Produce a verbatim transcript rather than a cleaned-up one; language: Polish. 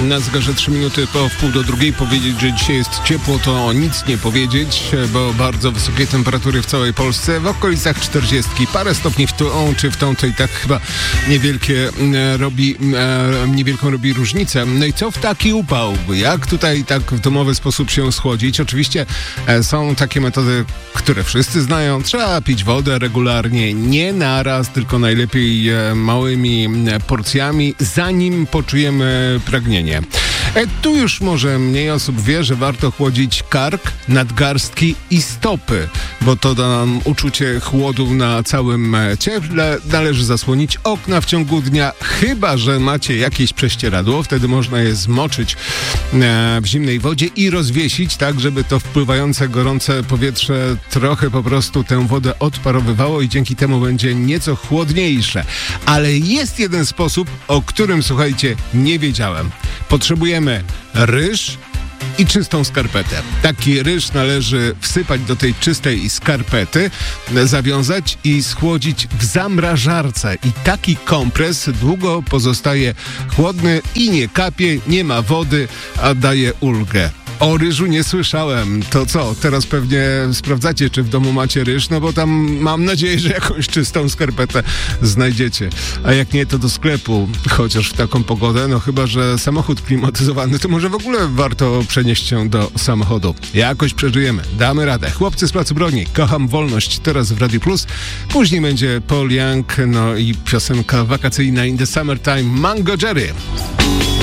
Na zegarze trzy minuty po wpół do drugiej. Powiedzieć, że dzisiaj jest ciepło, to nic nie powiedzieć, bo bardzo wysokie temperatury w całej Polsce. W okolicach czterdziestki. Parę stopni w tą czy w tą, to i tak chyba niewielkie e, robi, e, niewielką robi różnicę. No i co w taki upał? Jak tutaj tak w domowy sposób się schłodzić? Oczywiście e, są takie metody, które wszyscy znają. Trzeba pić wodę regularnie, nie naraz, tylko najlepiej e, małymi e, porcjami, zanim poczujemy pragnienie. E, tu już może mniej osób wie, że warto chłodzić kark, nadgarstki i stopy, bo to da nam uczucie chłodu na całym ciele. Należy zasłonić okna w ciągu dnia, chyba że macie jakieś prześcieradło, wtedy można je zmoczyć e, w zimnej wodzie i rozwiesić tak, żeby to wpływające gorące powietrze trochę po prostu tę wodę odparowywało i dzięki temu będzie nieco chłodniejsze. Ale jest jeden sposób, o którym, słuchajcie, nie wiedziałem. Potrzebujemy ryż i czystą skarpetę. Taki ryż należy wsypać do tej czystej skarpety, zawiązać i schłodzić w zamrażarce. I taki kompres długo pozostaje chłodny i nie kapie, nie ma wody, a daje ulgę. O ryżu nie słyszałem. To co? Teraz pewnie sprawdzacie, czy w domu macie ryż, no bo tam mam nadzieję, że jakąś czystą skarpetę znajdziecie. A jak nie, to do sklepu, chociaż w taką pogodę, no chyba że samochód klimatyzowany, to może w ogóle warto przenieść się do samochodu. Jakoś przeżyjemy. Damy radę. Chłopcy z Placu Broni. Kocham wolność. Teraz w Radio Plus. Później będzie Paul Young, no i piosenka wakacyjna In the Summertime, Mango Jerry.